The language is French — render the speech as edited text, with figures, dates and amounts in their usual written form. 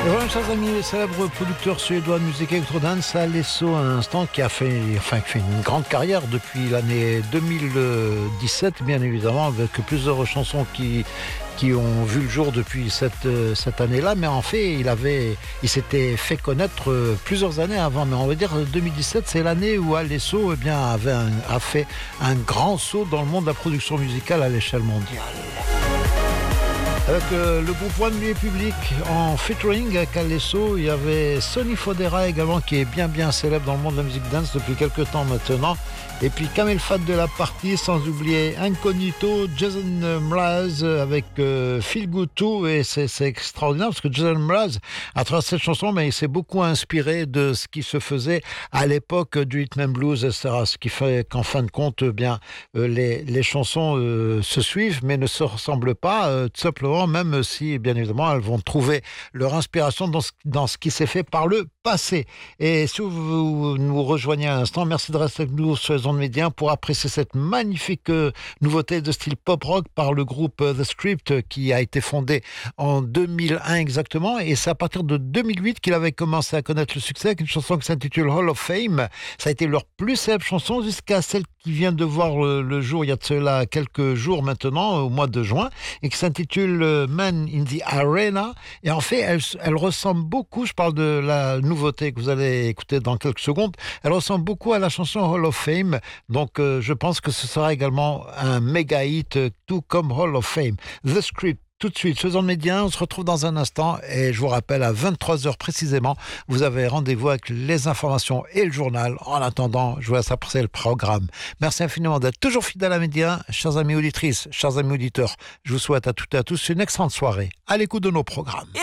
Et voilà, chers amis, le célèbre producteur suédois de musique électro-dance, Alesso, à l'instant, qui fait une grande carrière depuis l'année 2017, bien évidemment, avec plusieurs chansons qui ont vu le jour depuis cette année-là, mais en fait, il s'était fait connaître plusieurs années avant. Mais on va dire 2017, c'est l'année où Alesso a fait un grand saut dans le monde de la production musicale à l'échelle mondiale. Avec le groupe One Nuit Public en featuring avec Alesso, il y avait Sonny Fodera également, qui est bien célèbre dans le monde de la musique dance depuis quelques temps maintenant. Et puis Kamel Fat de la partie, sans oublier Incognito, Jason Mraz avec Feel Good Too. Et c'est extraordinaire parce que Jason Mraz, à travers cette chanson, mais il s'est beaucoup inspiré de ce qui se faisait à l'époque du rhythm and blues, etc. Ce qui fait qu'en fin de compte, les chansons se suivent mais ne se ressemblent pas, tout simplement, même si, bien évidemment, elles vont trouver leur inspiration dans ce qui s'est fait par le passé. Et si vous nous rejoignez à l'instant, merci de rester avec nous sur les ondes médias pour apprécier cette magnifique nouveauté de style pop-rock par le groupe The Script, qui a été fondé en 2001 exactement, et c'est à partir de 2008 qu'il avait commencé à connaître le succès avec une chanson qui s'intitule Hall of Fame. Ça a été leur plus célèbre chanson jusqu'à celle qui vient de voir le jour il y a de cela quelques jours maintenant, au mois de juin, et qui s'intitule Man in the Arena. Et en fait, elle ressemble beaucoup, je parle de la nouveauté que vous allez écouter dans quelques secondes, elle ressemble beaucoup à la chanson Hall of Fame. Donc je pense que ce sera également un méga hit, tout comme Hall of Fame. The Script. Tout de suite, faisons le média, on se retrouve dans un instant et je vous rappelle, à 23h précisément, vous avez rendez-vous avec les informations et le journal. En attendant, je vous laisse apprécier le programme. Merci infiniment d'être toujours fidèles à Média, chers amis auditrices, chers amis auditeurs. Je vous souhaite à toutes et à tous une excellente soirée à l'écoute de nos programmes.